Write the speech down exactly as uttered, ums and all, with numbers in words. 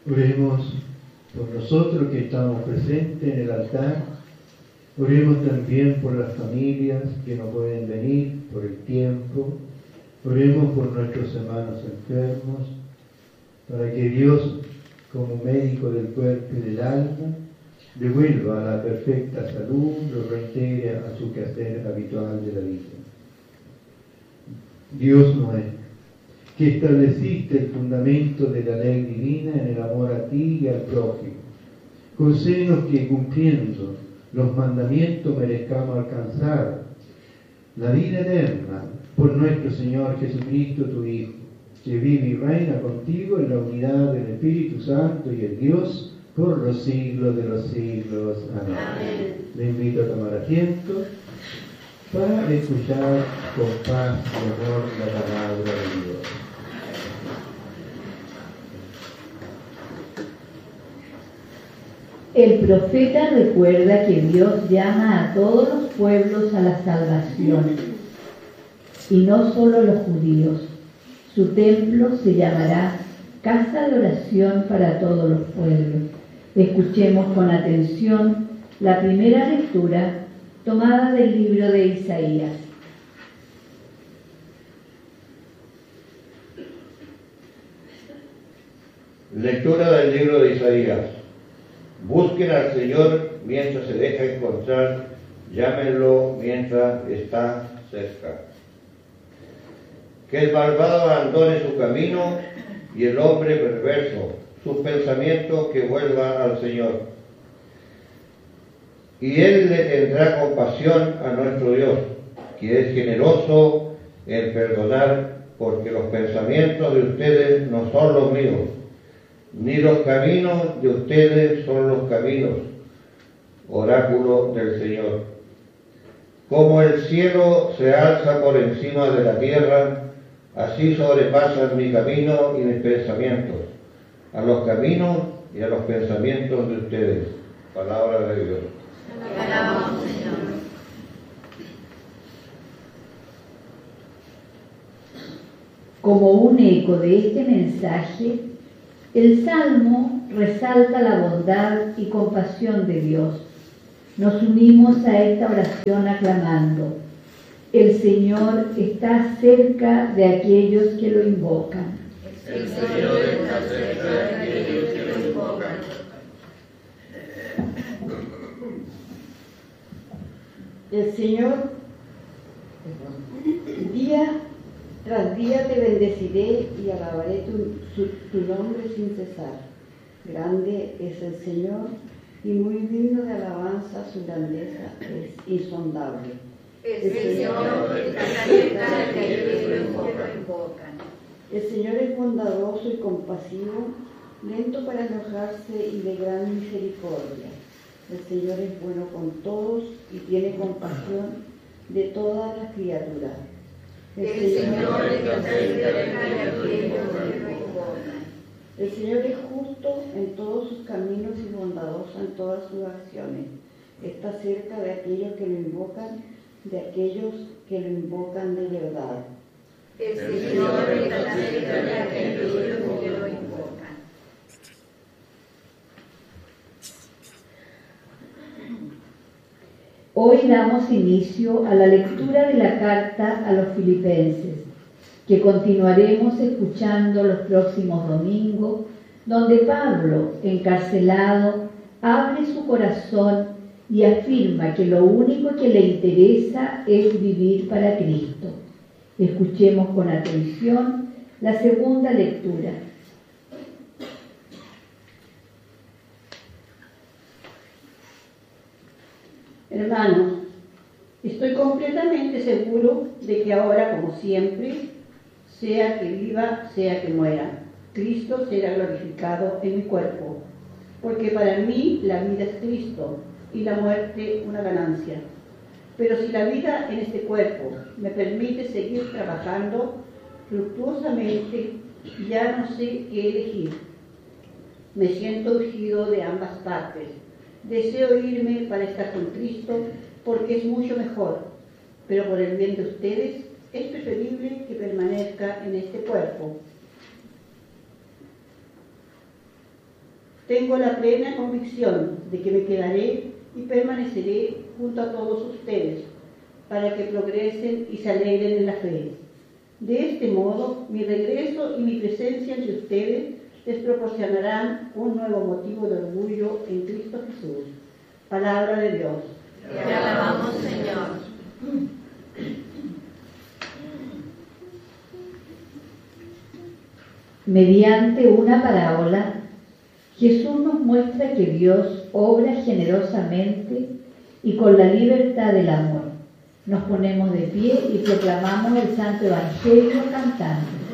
Oremos por nosotros que estamos presentes en el altar. Oremos también por las familias que no pueden venir por el tiempo. Oremos por nuestros hermanos enfermos, para que Dios, como médico del cuerpo y del alma, devuelva la perfecta salud, lo reintegre a su quehacer habitual de la vida. Dios nuestro, que estableciste el fundamento de la ley divina en el amor a ti y al prójimo, concédenos que cumpliendo los mandamientos merezcamos alcanzar la vida eterna por nuestro Señor Jesucristo, tu Hijo, que vive y reina contigo en la unidad del Espíritu Santo y el Dios por los siglos de los siglos. Amén. Amén. Le invito a tomar asiento para escuchar con paz y amor la palabra de Dios. El profeta recuerda que Dios llama a todos los pueblos a la salvación, y no solo a los judíos. Su templo se llamará Casa de Oración para todos los pueblos. Escuchemos con atención la primera lectura tomada del libro de Isaías. Lectura del libro de Isaías. Busquen al Señor mientras se deja encontrar, llámenlo mientras está cerca. Que el malvado abandone su camino y el hombre perverso sus pensamientos, que vuelva al Señor. Y Él le tendrá compasión a nuestro Dios, que es generoso en perdonar, porque los pensamientos de ustedes no son los míos, ni los caminos de ustedes son los caminos, oráculo del Señor. Como el cielo se alza por encima de la tierra, así sobrepasan mi camino y mis pensamientos a los caminos y a los pensamientos de ustedes. Palabra de Dios. Alabamos, Señor. Como un eco de este mensaje, el Salmo resalta la bondad y compasión de Dios. Nos unimos a esta oración aclamando: el Señor está cerca de aquellos que lo invocan. El Señor está cerca de aquellos que lo invocan. El Señor, día tras día te bendeciré y alabaré tu, su, tu nombre sin cesar. Grande es el Señor y muy digno de alabanza, su grandeza es insondable. El Señor está cerca de aquellos que lo invocan. El Señor es bondadoso y compasivo, lento para enojarse y de gran misericordia. El Señor es bueno con todos y tiene compasión de todas las criaturas. El, el Señor está cerca de aquellos que lo invocan. El Señor es justo en todos sus caminos y bondadoso en todas sus acciones. Está cerca de aquellos que lo invocan, de aquellos que lo invocan de verdad. El Señor está cerca de aquellos que lo invocan. Hoy damos inicio a la lectura de la carta a los filipenses, que continuaremos escuchando los próximos domingos, donde Pablo, encarcelado, abre su corazón y afirma que lo único que le interesa es vivir para Cristo. Escuchemos con atención la segunda lectura. Hermanos, estoy completamente seguro de que ahora, como siempre, sea que viva, sea que muera, Cristo será glorificado en mi cuerpo, porque para mí la vida es Cristo y la muerte una ganancia. Pero si la vida en este cuerpo me permite seguir trabajando fructuosamente, ya no sé qué elegir. Me siento urgido de ambas partes. Deseo irme para estar con Cristo porque es mucho mejor, pero por el bien de ustedes es preferible que permanezca en este cuerpo. Tengo la plena convicción de que me quedaré y permaneceré junto a todos ustedes para que progresen y se alegren en la fe. De este modo, mi regreso y mi presencia entre ustedes les proporcionarán un nuevo motivo de orgullo en Cristo Jesús. Palabra de Dios. Te alabamos, Señor. Mediante una parábola, Jesús nos muestra que Dios obra generosamente y con la libertad del amor. Nos ponemos de pie y proclamamos el Santo Evangelio cantando.